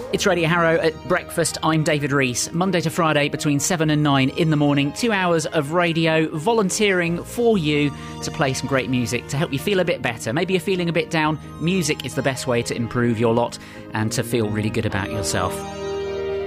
It's Radio Harrow at breakfast. I'm David Rees. Monday to Friday between 7 and 9 in the morning. 2 hours of radio, volunteering for you to play some great music to help you feel a bit better. Maybe you're feeling a bit down. Music is the best way to improve your lot and to feel really good about yourself.